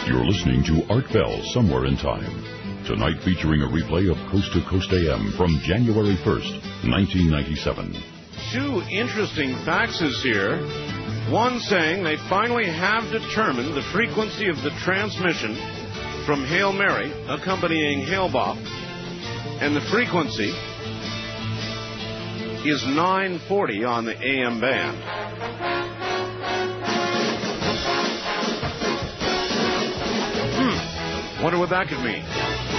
You're listening to Art Bell, Somewhere in Time. Tonight featuring a replay of Coast to Coast AM from January 1st, 1997. Two interesting faxes here. One saying they finally have determined the frequency of the transmission from Hail Mary accompanying Hail Bob. And the frequency is 940 on the AM band. Wonder what that could mean.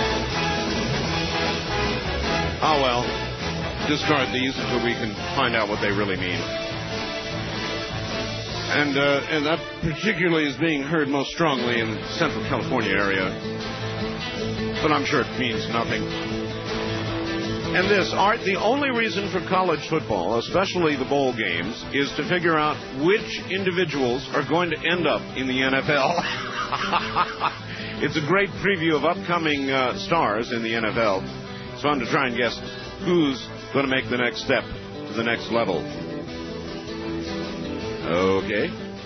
Oh, well, discard these until we can find out what they really mean. And that particularly is being heard most strongly in the Central California area. But I'm sure it means nothing. And this, Art, the only reason for college football, especially the bowl games, is to figure out which individuals are going to end up in the NFL. It's a great preview of upcoming stars in the NFL. It's fun to try and guess who's going to make the next step to the next level. Okay.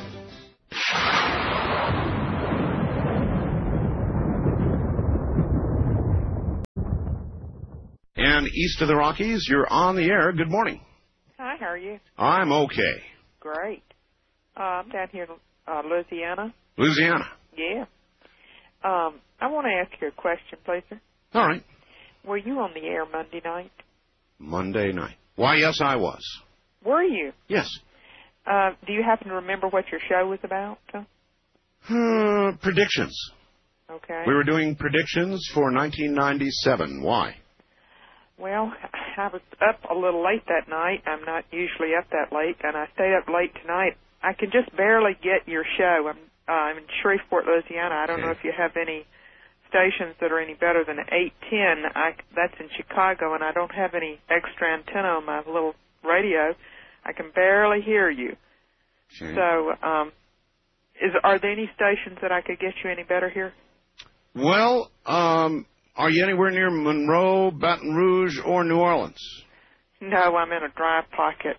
And east of the Rockies, you're on the air. Good morning. Hi, how are you? I'm okay. Great. I'm down here in Louisiana. Louisiana? Yeah. I want to ask you a question, please, sir. All right. Were you on the air Monday night? Monday night. Why, yes, I was. Were you? Yes. Do you happen to remember what your show was about? Predictions. Okay. We were doing predictions for 1997. Why? Well, I was up a little late that night. I'm not usually up that late, and I stayed up late tonight. I can just barely get your show. I'm in Shreveport, Louisiana. I don't know if you have any stations that are any better than 810. That's in Chicago, and I don't have any extra antenna on my little radio. I can barely hear you. Okay. So, are there any stations that I could get you any better here? Well, are you anywhere near Monroe, Baton Rouge, or New Orleans? No, I'm in a dry pocket.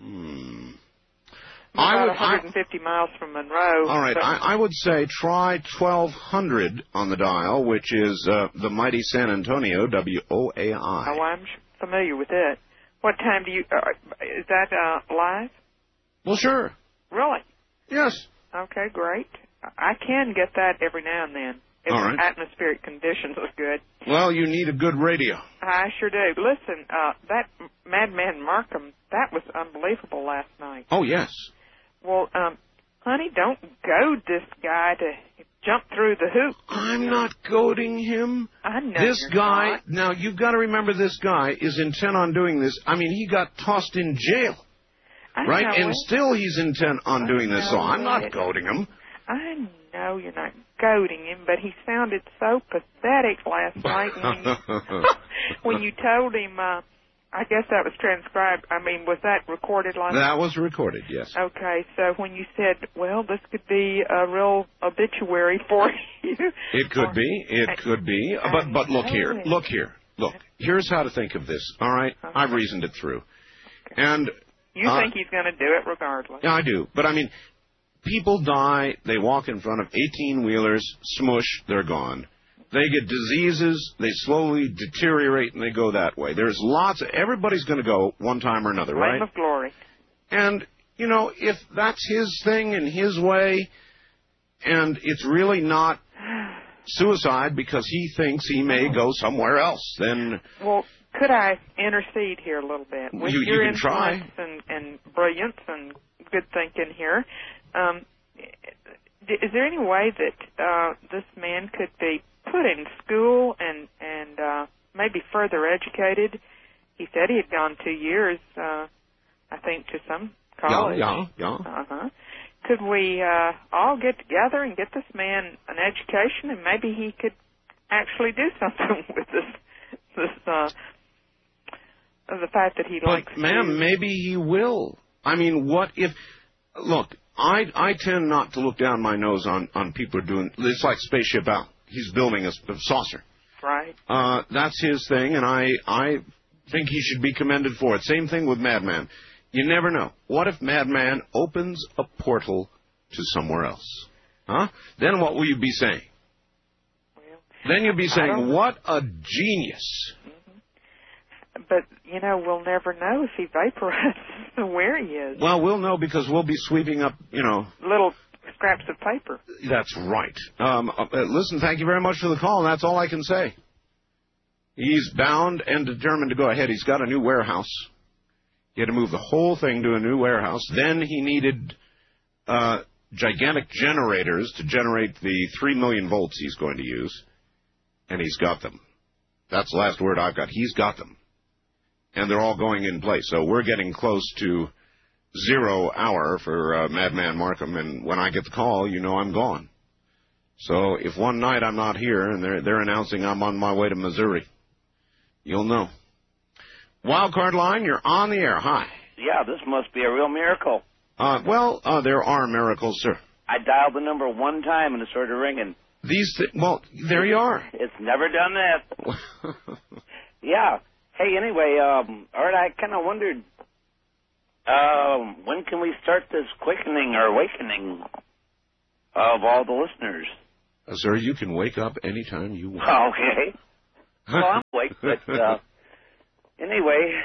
I would 150 miles from Monroe. All right, I would say try 1200 on the dial, which is the mighty San Antonio, WOAI. Oh, I'm familiar with it. What time do you, is that live? Well, sure. Really? Yes. Okay, great. I can get that every now and then. If all right. Atmospheric conditions look good. Well, you need a good radio. I sure do. Listen, that Madman Markham, that was unbelievable last night. Oh, yes. Well, honey, don't goad this guy to jump through the hoop. I'm not goading him. I know this you're guy, not. Now, you've got to remember this guy is intent on doing this. I mean, he got tossed in jail, right? And still he's intent on doing this, so I'm not goading him. I know you're not goading him, but he sounded so pathetic last night when you told him, I guess that was transcribed. I mean, was that recorded last night? That was recorded, yes. Okay, so when you said, well, this could be a real obituary for you. It could be. It could be. But look here. Look here. Look. Here's how to think of this, all right? Okay. I've reasoned it through. Okay. And you think he's going to do it regardless? Yeah, I do. But, I mean, people die, they walk in front of 18-wheelers, smush, they're gone. They get diseases, they slowly deteriorate, and they go that way. There's everybody's going to go one time or another, right? Flame of glory. And, you know, if that's his thing and his way, and it's really not suicide because he thinks he may go somewhere else, then... Well, could I intercede here a little bit? With you your can try. influence and brilliance and good thinking here, is there any way that this man could be put in school and maybe further educated? He said he had gone 2 years, I think, to some college. Yeah. Uh-huh. Could we all get together and get this man an education, and maybe he could actually do something with this the fact that he likes to... But, ma'am, maybe he will. I mean, what if... Look, I tend not to look down my nose on people who are doing... It's like Spaceship Al. He's building a saucer. Right. That's his thing, and I think he should be commended for it. Same thing with Madman. You never know. What if Madman opens a portal to somewhere else? Huh? Then what will you be saying? Then you'll be saying, what a genius. But, we'll never know if he vaporizes where he is. Well, we'll know because we'll be sweeping up, little scraps of paper. That's right. Listen, thank you very much for the call. That's all I can say. He's bound and determined to go ahead. He's got a new warehouse. He had to move the whole thing to a new warehouse. Then he needed gigantic generators to generate the 3 million volts he's going to use. And he's got them. That's the last word I've got. He's got them. And they're all going in place. So we're getting close to 0 hour for Madman Markham. And when I get the call, I'm gone. So if one night I'm not here and they're announcing I'm on my way to Missouri, you'll know. Wildcard line, you're on the air. Hi. Yeah, this must be a real miracle. There are miracles, sir. I dialed the number one time and it started ringing. There you are. It's never done that. Yeah. Hey, anyway, Art, I kind of wondered, when can we start this quickening or awakening of all the listeners? Sir, you can wake up anytime you want. Okay. Well, I'm awake, but anyway,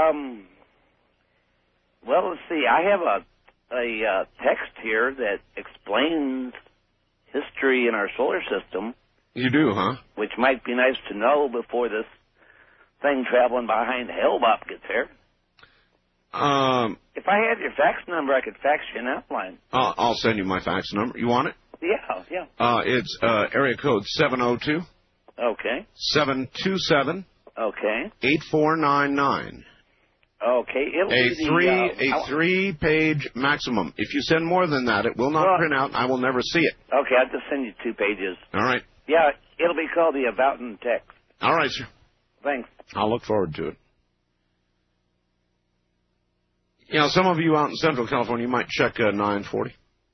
let's see. I have a text here that explains history in our solar system. You do, huh? Which might be nice to know before this thing traveling behind Hellbop gets here. If I had your fax number, I could fax you an outline. I'll send you my fax number. You want it? Yeah. It's area code 702. Okay. 727. Okay. 8499. Okay. It'll be a 3-page maximum. If you send more than that, it will not print out, and I will never see it. Okay, I'll just send you 2 pages. All right. Yeah, it'll be called the About and Text. All right, sir. Thanks. I'll look forward to it. Some of you out in Central California, you might check 940.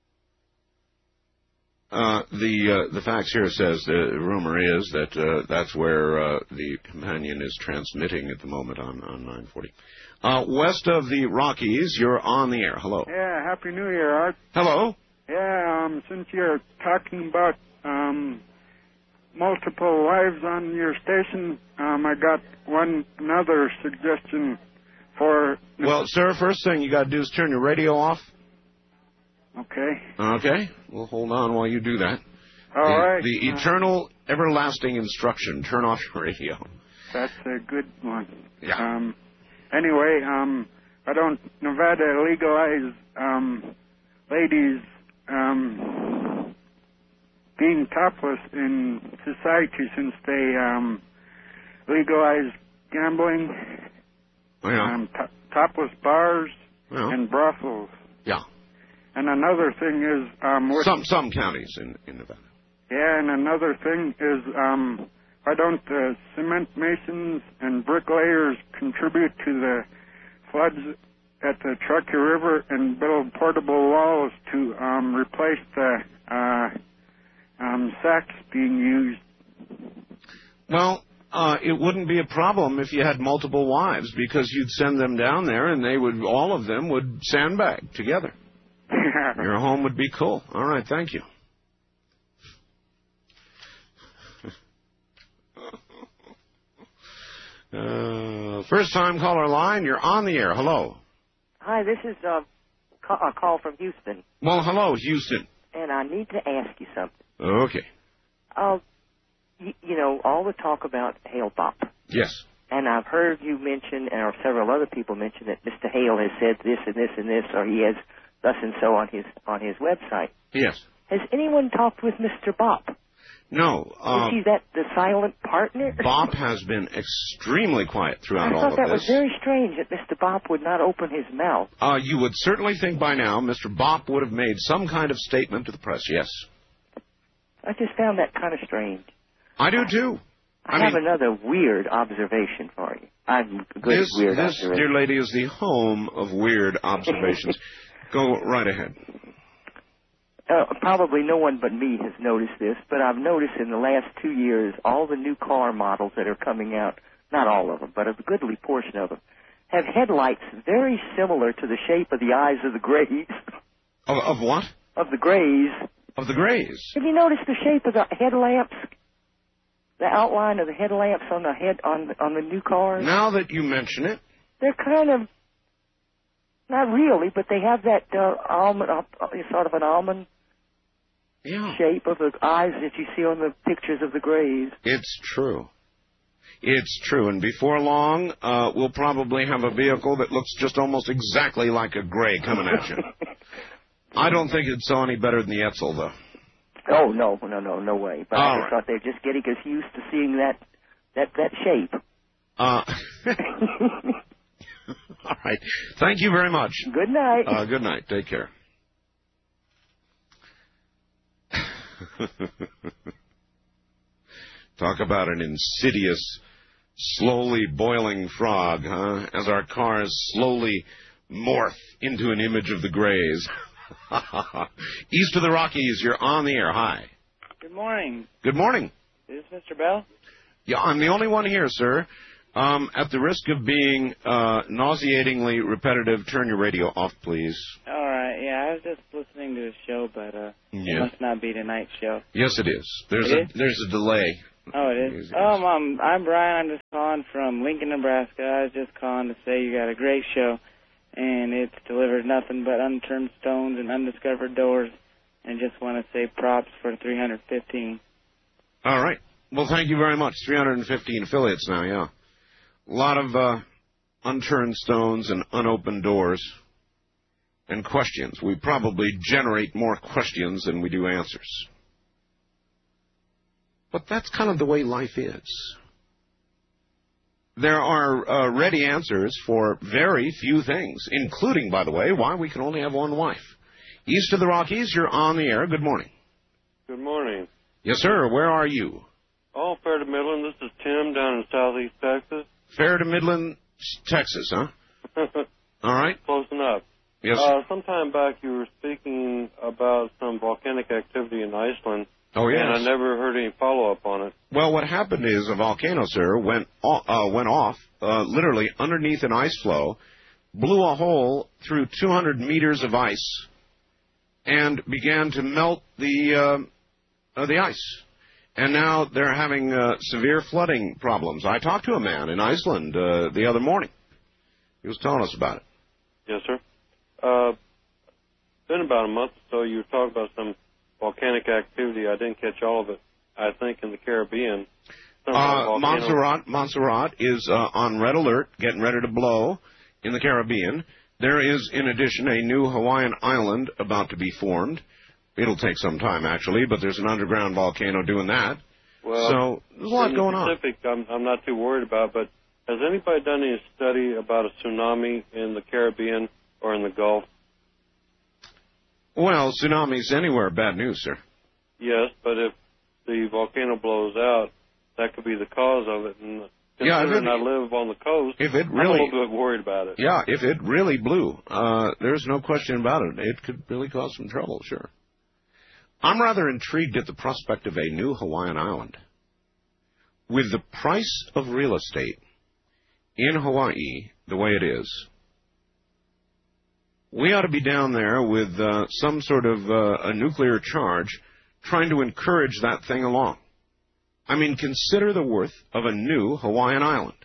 The fax here says the rumor is that that's where the companion is transmitting at the moment on 940. West of the Rockies, you're on the air. Hello. Yeah, Happy New Year, Art. Hello. Yeah, since you're talking about multiple wives on your station, I got another suggestion for... Well, sir, first thing you got to do is turn your radio off. Okay. Okay. Well, hold on while you do that. All right. The eternal, everlasting instruction, turn off your radio. That's a good one. Yeah. Anyway, Nevada legalize ladies being topless in society since they legalize gambling, topless bars, and brothels. Yeah. And another thing is... some counties in Nevada. Yeah, and another thing is why don't cement masons and bricklayers contribute to the floods at the Truckee River and build portable walls to replace the sacks being used? Well, it wouldn't be a problem if you had multiple wives because you'd send them down there and all of them would sandbag together. Your home would be cool. All right, thank you. First time caller line, you're on the air. Hello. Hi, this is a call from Houston. Well, hello, Houston. And I need to ask you something. Okay. All the talk about Hale-Bopp. Yes. And I've heard you mention, or several other people mention, that Mr. Hale has said this and this and this, or he has thus and so on his website. Yes. Has anyone talked with Mr. Bopp? No. Is he the silent partner? Bopp has been extremely quiet throughout all of this. I thought that was very strange that Mr. Bopp would not open his mouth. You would certainly think by now Mr. Bopp would have made some kind of statement to the press, yes. I just found that kind of strange. I do, too. I have another weird observation for you. I'm good at weird observations. This, dear lady, is the home of weird observations. Go right ahead. Probably no one but me has noticed this, but I've noticed in the last 2 years all the new car models that are coming out, not all of them, but a goodly portion of them, have headlights very similar to the shape of the eyes of the Greys. Of what? Of the Greys. Of the Greys. Have you noticed the shape of the headlamps? the outline of the headlamps on the new cars? Now that you mention it. They're kind of, not really, but they have that almond, sort of an almond shape of the eyes that you see on the pictures of the Grays. It's true. It's true. And before long, we'll probably have a vehicle that looks just almost exactly like a Gray coming at you. I don't think it'd sell any better than the Edsel, though. Oh, no way. But I thought they're just getting us used to seeing that shape. All right. Thank you very much. Good night. Good night. Take care. Talk about an insidious, slowly boiling frog, huh? As our cars slowly morph into an image of the Grays. East of the Rockies, you're on the air. Hi. Good morning. Good morning. Is this Mr. Bell? Yeah, I'm the only one here, sir. At the risk of being nauseatingly repetitive, turn your radio off, please. All right. Yeah, I was just listening to the show, but it must not be tonight's show. Yes, it is. There's a delay. Oh, it is? Oh, I'm Brian. I'm just calling from Lincoln, Nebraska. I was just calling to say you got a great show, and it's delivered nothing but unturned stones and undiscovered doors, and just want to say props for 315. All right. Well, thank you very much. 315 affiliates now, yeah. A lot of unturned stones and unopened doors and questions. We probably generate more questions than we do answers. But that's kind of the way life is. There are ready answers for very few things, including, by the way, why we can only have one wife. East of the Rockies, you're on the air. Good morning. Good morning. Yes, sir. Where are you? Oh, fair to Midland. This is Tim down in southeast Texas. Fair to Midland, Texas, huh? All right. Close enough. Yes. Sometime back you were speaking about some volcanic activity in Iceland. Oh, yes. And I never heard any follow-up on it. Well, what happened is a volcano, sir, went off literally underneath an ice flow, blew a hole through 200 meters of ice, and began to melt the ice. And now they're having severe flooding problems. I talked to a man in Iceland the other morning. He was telling us about it. Yes, sir. Been about a month or so. You were talking about some volcanic activity. I didn't catch all of it, I think, in the Caribbean. Montserrat is on red alert, getting ready to blow in the Caribbean. There is, in addition, a new Hawaiian island about to be formed. It'll take some time, actually, but there's an underground volcano doing that. Well, so there's a lot going on. Pacific, I'm not too worried about, but has anybody done any study about a tsunami in the Caribbean or in the Gulf? Well, tsunamis anywhere, bad news, sir. Yes, but if the volcano blows out, that could be the cause of it. And considering I live on the coast, I'm a little bit worried about it. Yeah, if it really blew, there's no question about it. It could really cause some trouble, sure. I'm rather intrigued at the prospect of a new Hawaiian island. With the price of real estate in Hawaii the way it is, we ought to be down there with some sort of a nuclear charge trying to encourage that thing along. I mean, consider the worth of a new Hawaiian island.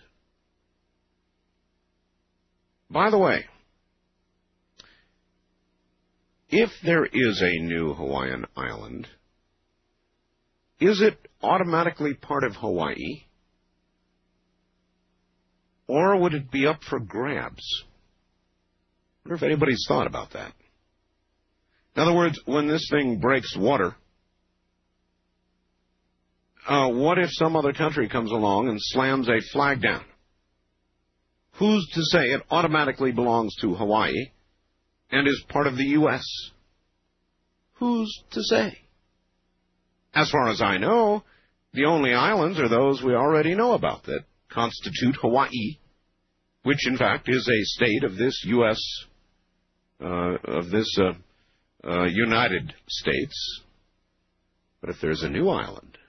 By the way, if there is a new Hawaiian island, is it automatically part of Hawaii? Or would it be up for grabs? I wonder if anybody's thought about that. In other words, when this thing breaks water, what if some other country comes along and slams a flag down? Who's to say it automatically belongs to Hawaii and is part of the U.S.? Who's to say? As far as I know, the only islands are those we already know about that constitute Hawaii, which in fact is a state of this U.S., United States. But if there's a new island,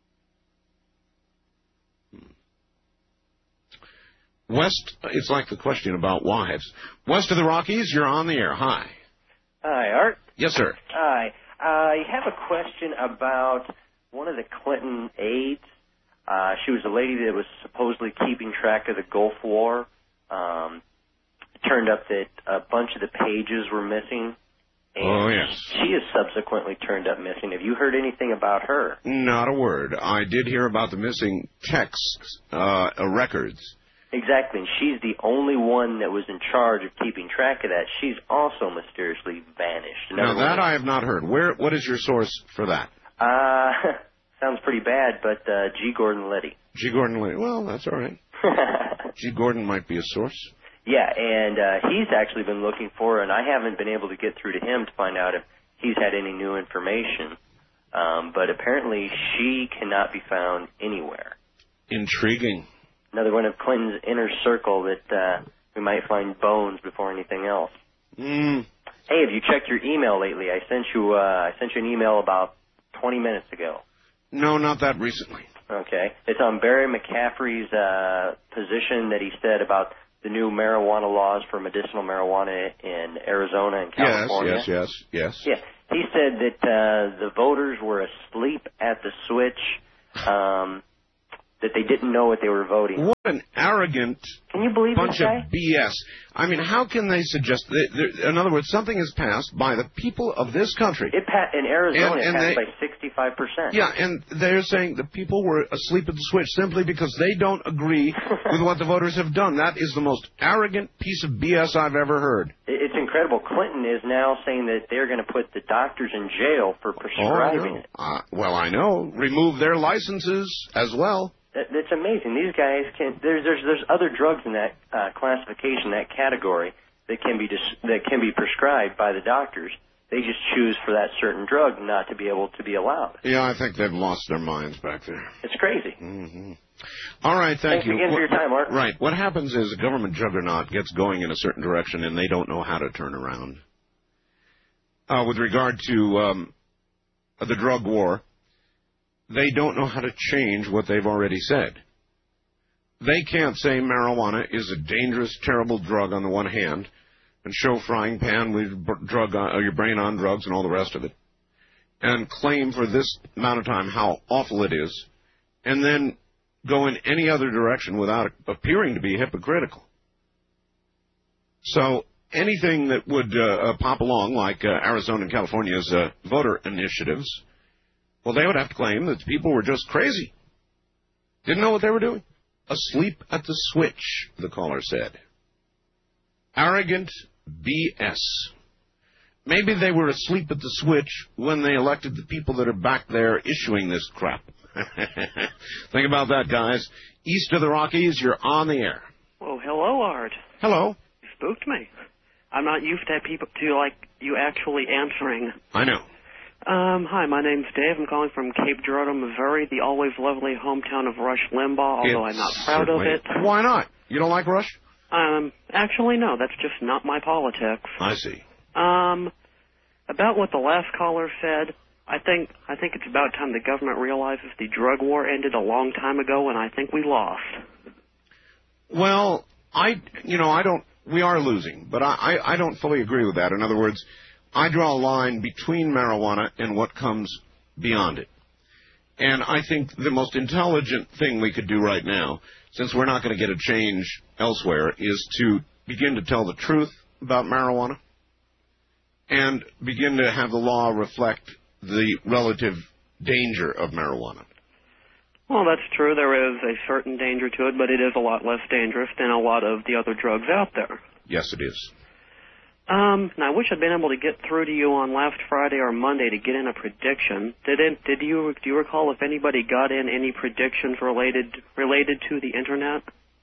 west, it's like the question about wives. West of the Rockies, you're on the air. Hi. Hi, Art. Yes, sir. Hi. I have a question about one of the Clinton aides. She was a lady that was supposedly keeping track of the Gulf War. It turned up that a bunch of the pages were missing. And yes. She is subsequently turned up missing. Have you heard anything about her? Not a word. I did hear about the missing texts, records. Exactly, and she's the only one that was in charge of keeping track of that. She's also mysteriously vanished. Now, that I have not heard. What is your source for that? Sounds pretty bad, but G. Gordon Liddy. G. Gordon Liddy. Well, that's all right. G. Gordon might be a source. Yeah, and he's actually been looking for her, and I haven't been able to get through to him to find out if he's had any new information. But apparently she cannot be found anywhere. Intriguing. Another one of Clinton's inner circle that we might find bones before anything else. Hey, have you checked your email lately? I sent you an email about 20 minutes ago. No, not that recently. Okay. It's on Barry McCaffrey's position that he said about the new marijuana laws for medicinal marijuana in Arizona and California. Yes. Yeah. He said that the voters were asleep at the switch, that they didn't know what they were voting. What an arrogant bunch of BS. I mean, how can they suggest... in other words, something is passed by the people of this country. In Arizona, it passed by 65%. Yeah, and they're saying the people were asleep at the switch simply because they don't agree with what the voters have done. That is the most arrogant piece of BS I've ever heard. It's incredible. Clinton is now saying that they're going to put the doctors in jail for prescribing it. Well, I know. Remove their licenses as well. That's amazing. These guys can. There's other drugs in that classification, that category, that can be prescribed by the doctors. They just choose for that certain drug not to be able to be allowed. Yeah, I think they've lost their minds back there. It's crazy. Mm-hmm. All right, thank you. Thanks again for your time, Mark. Right. What happens is a government juggernaut gets going in a certain direction, and they don't know how to turn around. With regard to the drug war, they don't know how to change what they've already said. They can't say marijuana is a dangerous, terrible drug on the one hand, and show frying pan with your brain on drugs and all the rest of it, and claim for this amount of time how awful it is, and then go in any other direction without appearing to be hypocritical. So anything that would pop along, like Arizona and California's voter initiatives, well, they would have to claim that people were just crazy. Didn't know what they were doing. Asleep at the switch, the caller said. Arrogant BS. Maybe they were asleep at the switch when they elected the people that are back there issuing this crap. Think about that, guys. East of the Rockies, you're on the air. Well, hello, Art. Hello. You spooked me. I'm not used to people like you actually answering. I know. Hi, my name's Dave. I'm calling from Cape Girardeau, Missouri, the always lovely hometown of Rush Limbaugh, although I'm not proud of it. Why not? You don't like Rush? Actually, no. That's just not my politics. I see. About what the last caller said, I think it's about time the government realizes the drug war ended a long time ago, and I think we lost. Well, we are losing, but I don't fully agree with that. In other words, I draw a line between marijuana and what comes beyond it. And I think the most intelligent thing we could do right now, since we're not going to get a change elsewhere, is to begin to tell the truth about marijuana and begin to have the law reflect the relative danger of marijuana. Well, that's true. There is a certain danger to it, but it is a lot less dangerous than a lot of the other drugs out there. Yes, it is. Now, I wish I'd been able to get through to you on last Friday or Monday to get in a prediction. Do you recall if anybody got in any predictions related to the Internet?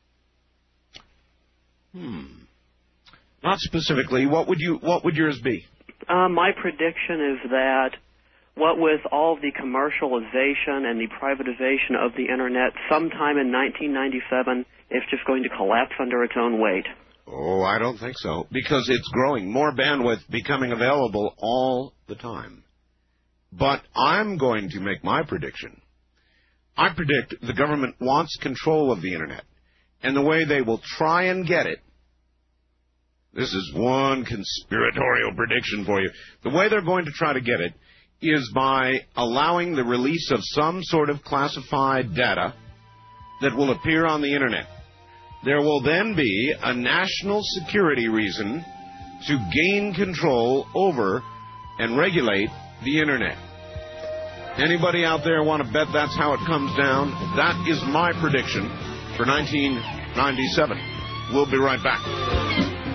Not specifically. What would yours be? My prediction is that what with all the commercialization and the privatization of the Internet, sometime in 1997, it's just going to collapse under its own weight. Oh, I don't think so, because it's growing. More bandwidth becoming available all the time. But I'm going to make my prediction. I predict the government wants control of the Internet, and the way they will try and get it, this is one conspiratorial prediction for you, the way they're going to try to get it is by allowing the release of some sort of classified data that will appear on the Internet. There will then be a national security reason to gain control over and regulate the Internet. Anybody out there want to bet that's how it comes down? That is my prediction for 1997. We'll be right back.